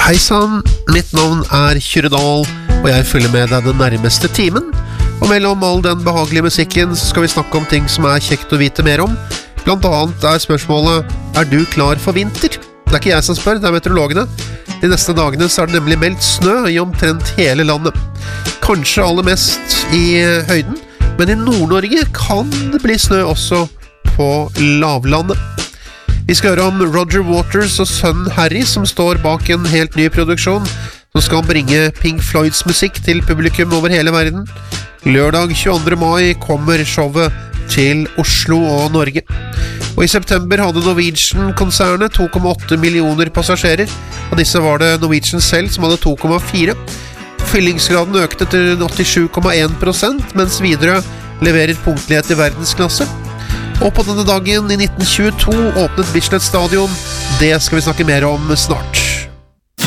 Hei sann, mitt navn Kyrre Dahl, og jeg følger med deg den nærmeste timen. Og mellom all den behagelige musikken så skal vi snakke om ting som kjekt å vite mer om. Blant annet spørsmålet, du klar for vinter? Det ikke jeg som spør, det meteorologene. De neste dagene så det nemlig meldt snø i omtrent hele landet. Kanskje aller mest i høyden, men i Nord-Norge kan det bli snø også på lavlandet. Vi skal høre om Roger Waters og sønnen Harry som står bak en helt ny produksjon som skal bringe Pink Floyds musikk til publikum over hele verden. Lørdag 22. mai kommer showet til Oslo og Norge. Og i september hadde Norwegian-konsernet 2,8 millioner passasjerer. Av disse var det Norwegian selv som hadde 2,4. Fyllingsgraden økte til 87,1%, mens Widerøe leverer punktlighet i verdensklasse. Og på denne dagen i 1922 åpnet Bislett Stadion. Det skal vi snakke mer om snart.